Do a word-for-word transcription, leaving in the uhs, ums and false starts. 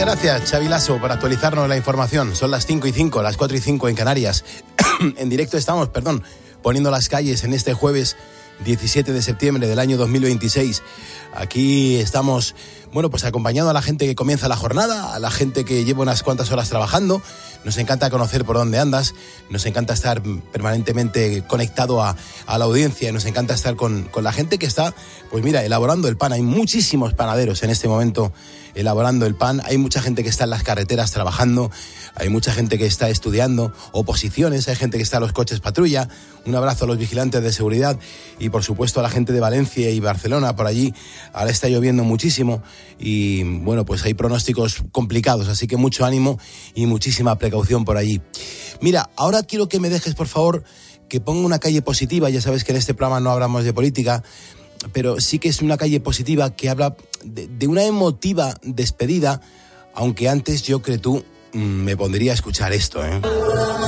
Gracias, Xavi Lasso, por actualizarnos la información. Son las cinco y cinco, las cuatro y cinco en Canarias. En directo estamos, perdón, poniendo las calles en este jueves diecisiete de septiembre del año dos mil veintiséis. Aquí estamos, bueno, pues acompañando a la gente que comienza la jornada, a la gente que lleva unas cuantas horas trabajando. Nos encanta conocer por dónde andas, nos encanta estar permanentemente conectado a, a la audiencia, nos encanta estar con, con la gente que está, pues mira, elaborando el pan. Hay muchísimos panaderos en este momento elaborando el pan, hay mucha gente que está en las carreteras trabajando, hay mucha gente que está estudiando oposiciones, hay gente que está en los coches patrulla. Un abrazo a los vigilantes de seguridad y por supuesto a la gente de Valencia y Barcelona por allí. Ahora está lloviendo muchísimo y bueno, pues hay pronósticos complicados, así que mucho ánimo y muchísima precaución por allí. Mira, ahora quiero que me dejes por favor que ponga una calle positiva. Ya sabes que en este programa no hablamos de política, pero sí que es una calle positiva que habla de, de una emotiva despedida, aunque antes yo creo que tú mmm, me pondría a escuchar esto, ¿eh?